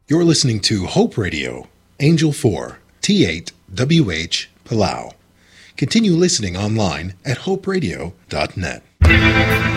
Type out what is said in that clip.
You're listening to Hope Radio, Angel 4, T8WH, Palau. Continue listening online at hoperadio.net.